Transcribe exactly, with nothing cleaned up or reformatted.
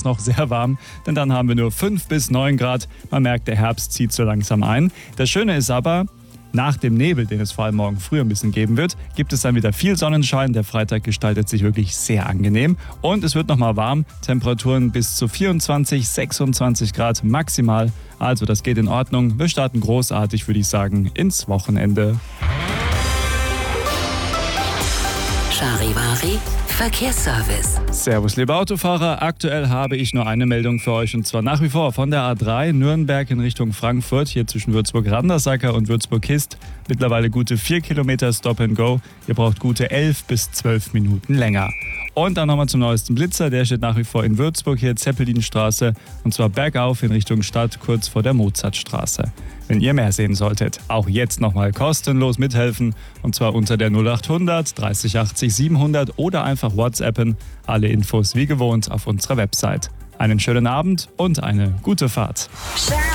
es noch sehr warm, denn dann haben wir nur fünf bis neun Grad. Man merkt, der Herbst zieht so langsam ein. Das Schöne ist aber, nach dem Nebel, den es vor allem morgen früh ein bisschen geben wird, gibt es dann wieder viel Sonnenschein. Der Freitag gestaltet sich wirklich sehr angenehm. Und es wird nochmal warm. Temperaturen bis zu vierundzwanzig, sechsundzwanzig Grad maximal. Also das geht in Ordnung. Wir starten großartig, würde ich sagen, ins Wochenende. Charivari Verkehrsservice. Servus, liebe Autofahrer. Aktuell habe ich nur eine Meldung für euch und zwar nach wie vor von der A drei Nürnberg in Richtung Frankfurt, hier zwischen Würzburg-Randersacker und Würzburg-Kist. Mittlerweile gute vier Kilometer Stop and Go. Ihr braucht gute elf bis zwölf Minuten länger. Und dann nochmal zum neuesten Blitzer, der steht nach wie vor in Würzburg, hier Zeppelinstraße und zwar bergauf in Richtung Stadt, kurz vor der Mozartstraße. Wenn ihr mehr sehen solltet, auch jetzt nochmal kostenlos mithelfen und zwar unter der null achthundert dreißig achtzig siebenhundert oder einfach WhatsAppen. Alle Infos wie gewohnt auf unserer Website. Einen schönen Abend und eine gute Fahrt.